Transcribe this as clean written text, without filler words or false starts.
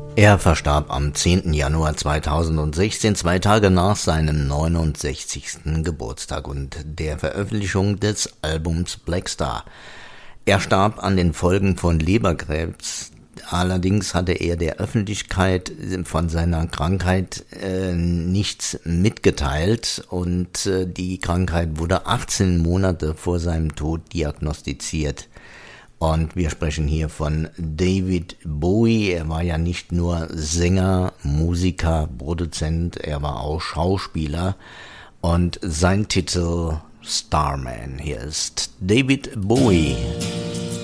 Er verstarb am 10. Januar 2016, 2 Tage nach seinem 69. Geburtstag und der Veröffentlichung des Albums Black Star. Er starb an den Folgen von Leberkrebs. Allerdings hatte er der Öffentlichkeit von seiner Krankheit nichts mitgeteilt und die Krankheit wurde 18 Monate vor seinem Tod diagnostiziert. Und wir sprechen hier von David Bowie. Er war ja nicht nur Sänger, Musiker, Produzent, er war auch Schauspieler. Und sein Titel Starman. Hier ist David Bowie.